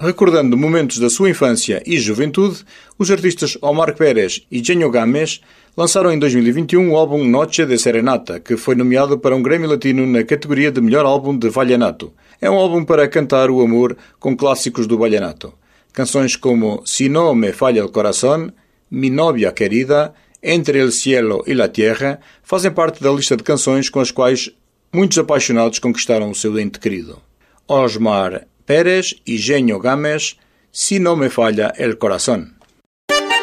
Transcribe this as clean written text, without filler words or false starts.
Recordando momentos da sua infância e juventude, os artistas Omar Pérez e Genio Games lançaram em 2021 o álbum Noche de Serenata, que foi nomeado para um Grammy Latino na categoria de melhor álbum de vallenato. É um álbum para cantar o amor com clássicos do vallenato. Canções como Si no me falla el corazón, Mi novia querida, Entre el cielo y la tierra fazem parte da lista de canções com as quais muitos apaixonados conquistaram o seu ente querido. Omar Pérez y Genio Games, Si no me falla el corazón.